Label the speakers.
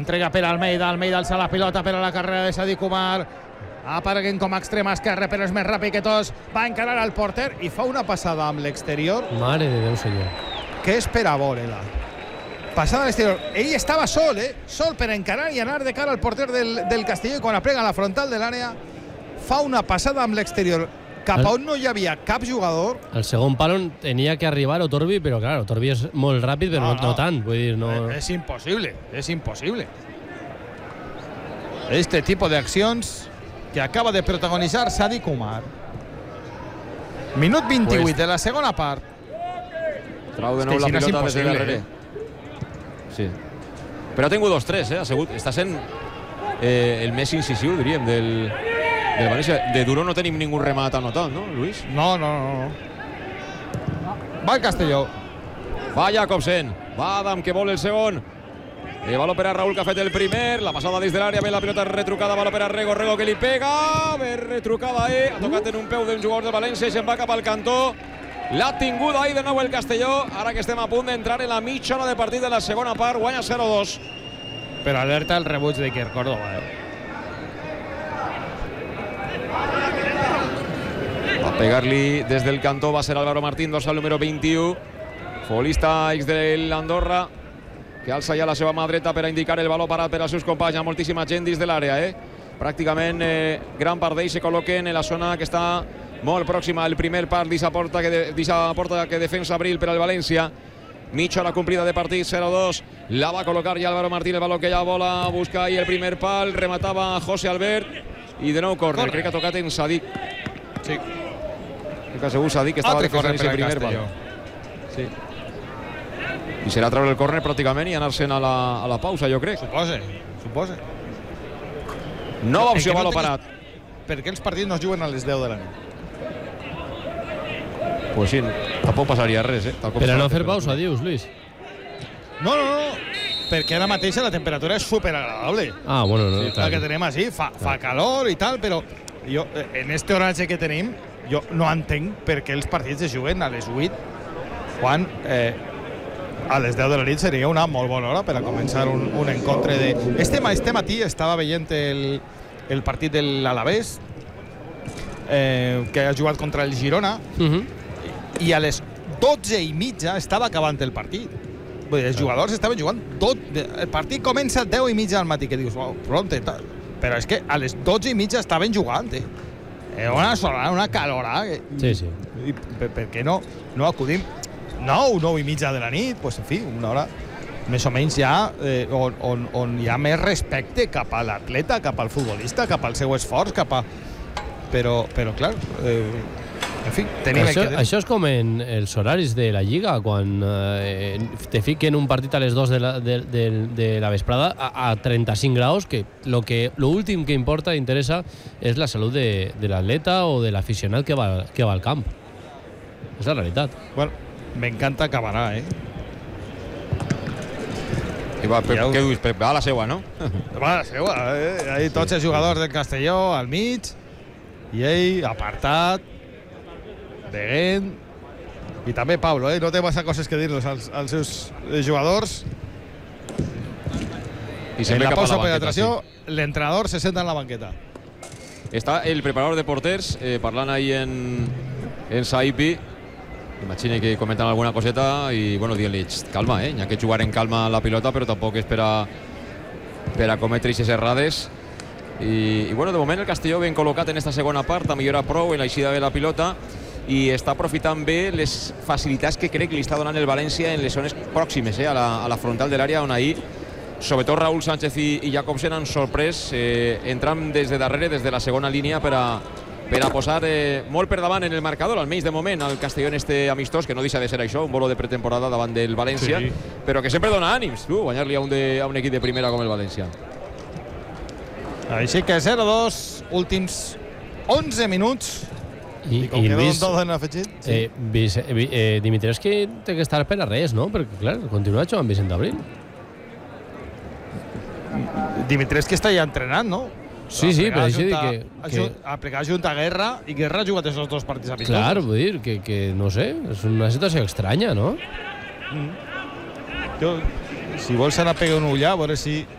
Speaker 1: entrega per Almeida, Almeida alça la pilota per a la carrera de Sadik Umar, apareguent com a extrema esquerra, però és més ràpid que tots, va encarar al porter i fa una passada amb l'exterior.
Speaker 2: Mare de Déu, senyor.
Speaker 1: Què espera veure-la? Passada a l'exterior. Ell estava sol, sol per encarar i anar de cara al porter del Castelló, i quan aplega la frontal de l'àrea fa una passada amb l'exterior cap a on no hi havia cap jugador.
Speaker 2: El segon palo tenia que arribar Otorbi, però clar, Otorbi és molt ràpid, però no tant. Vull dir, no...
Speaker 1: És impossible, és impossible. Este tipo de accions que acaba de protagonitzar Sadik Umar. Minut 28 de la segona part.
Speaker 3: Trau de nou la pilota des de darrere. Sí. Però ha tingut 2-3, ha sigut, està sent el més incisiu, diríem, del València. De Duró no tenim ningú remat anotat, no, Luis?
Speaker 1: No. Va el Castelló.
Speaker 3: Va Jacobsen, va Adam, que vol el segon. Baló per a Raúl, que ha fet el primer. La passada des de l'àrea, ve la pilota retrucada, baló per a Rego, que li pega, ve retrucada, ha tocat en un peu d'un jugador de València i se'n va cap al cantó. L'ha tingut ahí de nou el Castelló, ara que estem a punt d'entrar en la mitja hora de partit de la segona part, guanya 0-2.
Speaker 1: Però alerta el rebuig d'Iker Córdoba,
Speaker 3: Va pegar-li des del cantó, va ser Álvaro Martín, dorsal número 21, futbolista ex de l'Andorra, que alça ja la seva mà dreta per a indicar el baló parat per als seus companys. Hi ha moltíssima gent dins de l'àrea, pràcticament gran part d'ells se col·loquen en la zona que està molt pròxima al primer part d'eixa porta que defensa Abril per al València. Mitja hora complida de partit, 0-2. La va col·locar ja Álvaro Martín, el baló que ja vola a buscar, i el primer pal rematava José Albert, i de nou córner. Crec que ha tocat en Sadik.
Speaker 1: Sí.
Speaker 3: Crec que ha sigut Sadik que estava defensant el primer pal. Sí. I serà treure el córner pràcticament i anar-se'n a la pausa, jo crec.
Speaker 1: Supose.
Speaker 3: Nova opció, baló parat.
Speaker 1: Per què els partits no es juguen a les 10 de la nit?
Speaker 3: Pues sí, tampoc passaria res,
Speaker 2: Per a no fer pausa, dius, Luis?
Speaker 1: No, perquè ara mateix la temperatura és superagradable.
Speaker 2: Bueno, no,
Speaker 1: sí, la que tenim així, fa calor i tal, però jo, en este horatge que tenim, jo no entenc per què els partits es juguen a les 8, quan a les 10 de la nit seria una molt bona hora per a començar un encontre de... Este matí estava veient el partit de l'Alavés, que ha jugat contra el Girona, i a les 12:30 estava acabant el partit. Vull dir, els jugadors estaven jugant el partit comença a 10:30 del matí, que dius, pronte, però és que a les 12:30 estaven jugant, una solana, una calora.
Speaker 2: Sí.
Speaker 1: I per què no acudim 9:30 de la nit? Pues en fi, una hora més o menys ja on hi ha més respecte cap a l'atleta, cap al futbolista, cap al seu esforç, però clar, en fi, tenim
Speaker 2: això és com en els horaris de la Lliga, quan te fiquen un partit a les 2 de la vesprada a 35 graus, que lo últim que importa, interessa, és la salut de l'atleta o de l'aficionat que va al camp. És la realitat.
Speaker 1: Bueno, m'encanta acabarà,
Speaker 3: I va, què dius, Pep? Va a la seua, no?
Speaker 1: Va a la seua, Ahí tots els jugadors del Castelló al mig, i ell apartat, veient, i també Pablo, no té massa coses que dir-los als seus jugadors. En la pausa per atracció, l'entrenador se senta en la banqueta.
Speaker 3: Està el preparador de porters parlant ahí en Saipi. Imagina que comenten alguna coseta i, bueno, dient-li, calma, n'hi ha que jugar en calma la pilota, però tampoc és per a cometre aquestes errades. I, bueno, de moment el Castelló ben col·locat en esta segona part, ha millorat prou en l'eixida de la pilota i està aprofitant bé les facilitats que crec que li està donant el València en les zones pròximes, a la frontal de l'àrea, on ahir, sobretot Raúl Sánchez i Jacobsen han sorprès, entrant des de darrere, des de la segona línia, per a posar molt per davant en el marcador, almenys de moment, al Castelló en este amistós, que no deixa de ser això, un bolo de pretemporada davant del València, però que sempre dona ànims, guanyar-li a un equip de primera com el València.
Speaker 1: Així que 0-2, últims 11 minuts.
Speaker 2: I Lluís, Dimitrescu té que estar per a res, no? Perquè, clar, continua jugant Vicent Abril.
Speaker 1: Dimitrescu està ja entrenant, no?
Speaker 2: Sí, però això dic que...
Speaker 1: Aplicar junt a Guerra, i Guerra ha jugat aquests dos partits amistosos.
Speaker 2: Clar, vull dir que no sé, és una situació estranya, no?
Speaker 1: Jo, si vols anar a pegar un ull, a veure si